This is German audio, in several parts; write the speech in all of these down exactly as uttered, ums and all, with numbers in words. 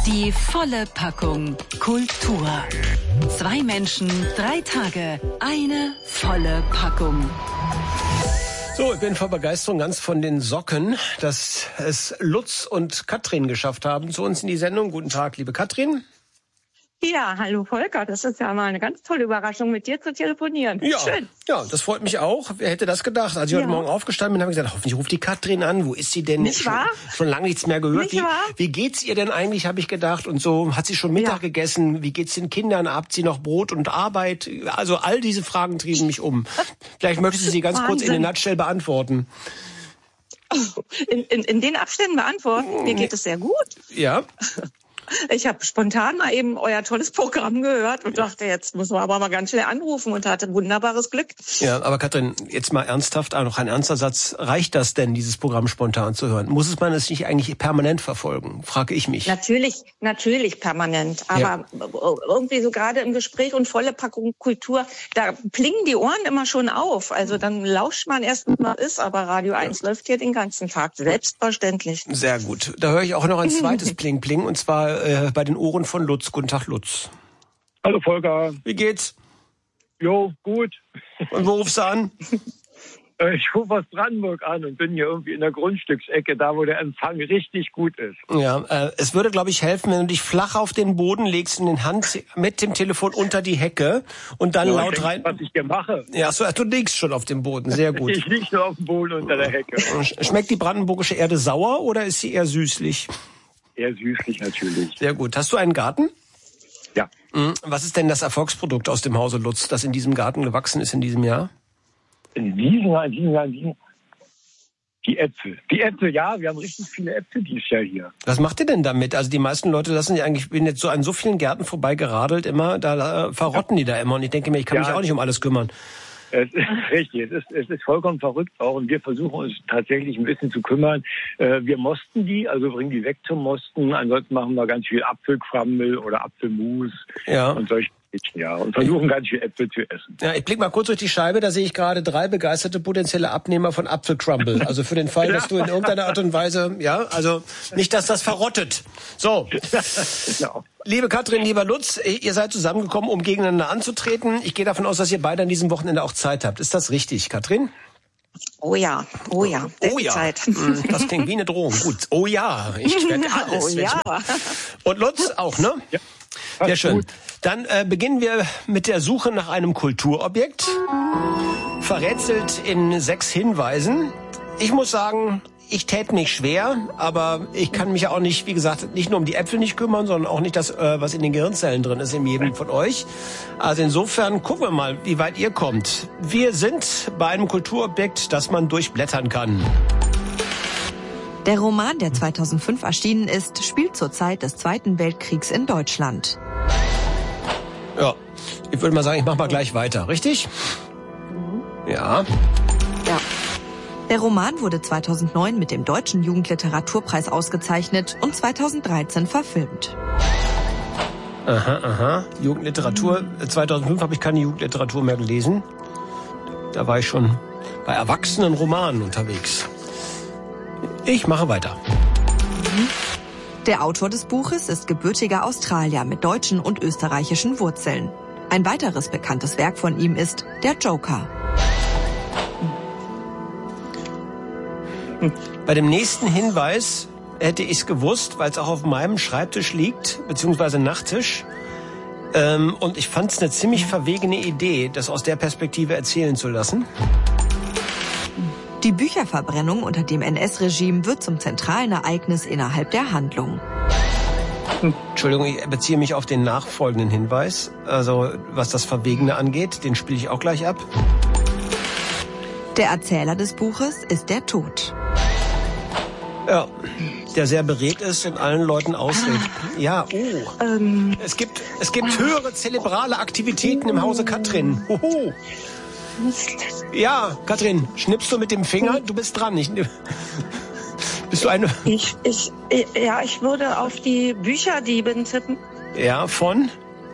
Die volle Packung Kultur. Zwei Menschen, drei Tage, eine volle Packung. So, ich bin vor Begeisterung ganz von den Socken, dass es Lutz und Katrin geschafft haben zu uns in die Sendung. Guten Tag, liebe Katrin. Ja, hallo Volker, das ist ja mal eine ganz tolle Überraschung, mit dir zu telefonieren. Ja, schön. Ja, das freut mich auch. Wer hätte das gedacht? Als ich ja. heute Morgen aufgestanden bin, habe ich gesagt, hoffentlich ruft die Katrin an. Wo ist sie denn? Nicht schon, wahr? Schon lange nichts mehr gehört. Nicht wie, wahr? wie geht's ihr denn eigentlich, habe ich gedacht. Und so, hat sie schon Mittag ja. gegessen? Wie geht's den Kindern? Habt sie noch Brot und Arbeit? Also all diese Fragen trieben mich um. Vielleicht möchtest du sie ganz Wahnsinn. kurz in den Nutshell beantworten. In, in, in den Abständen beantworten? Mir geht es sehr gut. Ja. Ich habe spontan mal eben euer tolles Programm gehört und dachte, jetzt müssen wir aber mal ganz schnell anrufen und hatte wunderbares Glück. Ja, aber Katrin, jetzt mal ernsthaft, auch noch ein ernster Satz. Reicht das denn, dieses Programm spontan zu hören? Muss es man es nicht eigentlich permanent verfolgen? Frage ich mich. Natürlich, natürlich permanent. Aber ja. irgendwie so gerade im Gespräch und volle Packung Kultur, da plingen die Ohren immer schon auf. Also dann lauscht man erst, was ist, aber Radio eins ja. läuft hier den ganzen Tag. Selbstverständlich. Sehr gut. Da höre ich auch noch ein zweites Pling-Pling und zwar äh, bei den Ohren von Lutz. Guten Tag, Lutz. Hallo, Volker. Wie geht's? Jo, gut. Und wo rufst du an? Ich rufe aus Brandenburg an und bin hier irgendwie in der Grundstücksecke, da wo der Empfang richtig gut ist. Ja, äh, es würde, glaube ich, helfen, wenn du dich flach auf den Boden legst und den Hand mit dem Telefon unter die Hecke und dann ja, laut denk, rein... Was ich hier mache. Ja, so, du liegst schon auf dem Boden, sehr gut. Ich lieg nur auf dem Boden unter der Hecke. Schmeckt die brandenburgische Erde sauer oder ist sie eher süßlich? Eher süßlich natürlich. Sehr gut. Hast du einen Garten? Ja. Was ist denn das Erfolgsprodukt aus dem Hause Lutz, das in diesem Garten gewachsen ist in diesem Jahr? In diesem Jahr, in diesem Jahr, in diesem Jahr. Die Äpfel. Die Äpfel, ja, wir haben richtig viele Äpfel dieses Jahr hier. Was macht ihr denn damit? Also die meisten Leute lassen ja eigentlich, ich bin jetzt so an so vielen Gärten vorbeigeradelt immer, da äh, verrotten ja. die da immer und ich denke mir, ich kann ja. mich auch nicht um alles kümmern. Es ist richtig, es ist, es ist vollkommen verrückt auch und wir versuchen uns tatsächlich ein bisschen zu kümmern. Äh, wir mosten die, also bringen die weg zum Mosten. Ansonsten machen wir ganz viel Apfelcrumble oder Apfelmus ja. und solche ja, und versuchen ganz viel Äpfel zu essen. Ja, ich blicke mal kurz durch die Scheibe, da sehe ich gerade drei begeisterte potenzielle Abnehmer von Apfelcrumble. Also für den Fall, ja. dass du in irgendeiner Art und Weise, ja, also nicht, dass das verrottet. So. Genau. Liebe Katrin, lieber Lutz, ihr seid zusammengekommen, um gegeneinander anzutreten. Ich gehe davon aus, dass ihr beide an diesem Wochenende auch Zeit habt. Ist das richtig, Katrin? Oh ja, oh ja. Oh ja. Zeit. Das klingt wie eine Drohung. Gut. Oh ja, ich werde alles. Oh ja. Und Lutz auch, ne? Ja. Sehr schön. Gut. Dann äh, beginnen wir mit der Suche nach einem Kulturobjekt. Verrätselt in sechs Hinweisen. Ich muss sagen, ich täte mich schwer, aber ich kann mich auch nicht, wie gesagt, nicht nur um die Äpfel nicht kümmern, sondern auch nicht das, äh, was in den Gehirnzellen drin ist in jedem von euch. Also insofern gucken wir mal, wie weit ihr kommt. Wir sind bei einem Kulturobjekt, das man durchblättern kann. Der Roman, der zweitausendfünf erschienen ist, spielt zur Zeit des Zweiten Weltkriegs in Deutschland. Ja, ich würde mal sagen, ich mache mal gleich weiter, richtig? Ja. Ja. Der Roman wurde zweitausendneun mit dem Deutschen Jugendliteraturpreis ausgezeichnet und zweitausenddreizehn verfilmt. Aha, aha. Jugendliteratur. zweitausendfünf habe ich keine Jugendliteratur mehr gelesen. Da war ich schon bei erwachsenen Romanen unterwegs. Ich mache weiter. Der Autor des Buches ist gebürtiger Australier mit deutschen und österreichischen Wurzeln. Ein weiteres bekanntes Werk von ihm ist Der Joker. Bei dem nächsten Hinweis hätte ich es gewusst, weil es auch auf meinem Schreibtisch liegt, beziehungsweise Nachttisch. Ähm, und ich fand es eine ziemlich verwegene Idee, das aus der Perspektive erzählen zu lassen. Die Bücherverbrennung unter dem N S-Regime wird zum zentralen Ereignis innerhalb der Handlung. Entschuldigung, ich beziehe mich auf den nachfolgenden Hinweis. Also was das Verwegene angeht, den spiele ich auch gleich ab. Der Erzähler des Buches ist der Tod. Ja, der sehr beredt ist und allen Leuten ausredet. Ja, oh. Ähm. Es gibt, es gibt höhere zerebrale Aktivitäten im Hause Katrin. Hoho. Ja, Katrin, schnippst du mit dem Finger? Du bist dran. Ich, bist du eine... Ich, ich, ja, ich würde auf die Bücherdieben tippen. Ja, von?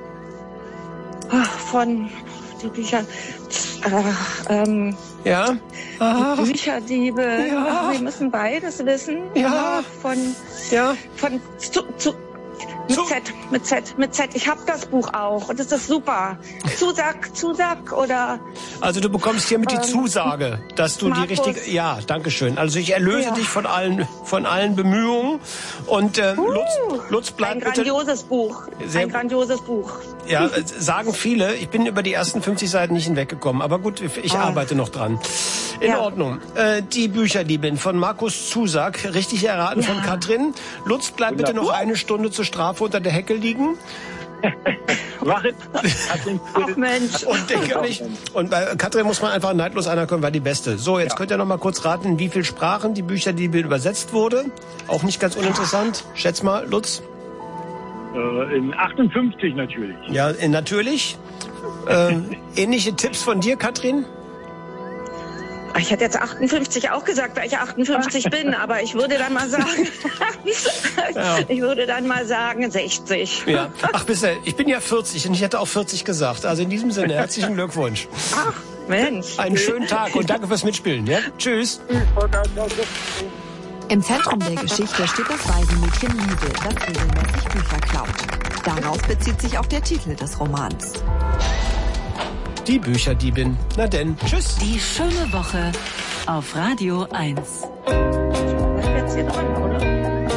Von die Bücher... Äh, ähm, ja? Die Bücherdiebe. Ja. Wir müssen beides wissen. Ja. Von... Ja. Von... Zu, zu, Mit Z, mit Z, mit Z. Ich habe das Buch auch und das ist super. Zusack, Zusack oder... Also du bekommst hiermit die Zusage, dass du Markus. die richtige... Ja, danke schön. Also ich erlöse Ja. dich von allen, von allen Bemühungen. Und äh, Uh, Lutz, Lutz bleibt ein bitte... grandioses Buch. Sehr ein gut. grandioses Buch. Ja, äh, sagen viele. Ich bin über die ersten fünfzig Seiten nicht hinweggekommen. Aber gut, ich Ah. arbeite noch dran. In Ja. Ordnung. Äh, die Bücherdiebin von Markus Zusack, richtig erraten Ja. von Katrin. Lutz, bleib bitte noch eine Stunde zur Strafe unter der Hecke liegen. Mach es. Ach Mensch. Und denke nicht. Und bei Katrin muss man einfach neidlos einer können, war die Beste. So, jetzt Ja. könnt ihr noch mal kurz raten, in wie viele Sprachen die Bücherdiebin übersetzt wurde. Auch nicht ganz uninteressant. Schätz mal, Lutz. Äh, in achtundfünfzig natürlich. Ja, äh, natürlich. Äh, ähnliche Tipps von dir, Katrin? Ich hätte jetzt achtundfünfzig auch gesagt, weil ich achtundfünfzig bin, aber ich würde dann mal sagen, Ja. ich würde dann mal sagen sechzig. Ja. Ach, bisher, ich bin ja vierzig und ich hätte auch vierzig gesagt. Also in diesem Sinne, herzlichen Glückwunsch. Ach, Mensch. Einen schönen Tag und danke fürs Mitspielen. Ja? Tschüss. Im Zentrum der Geschichte steht das Waisenmädchen Liesel, das regelmäßig Bücher klaut. Darauf bezieht sich auch der Titel des Romans. Die Bücherdiebin. Na denn, tschüss. Die schöne Woche auf Radio eins. Das ist jetzt hier dran, oder?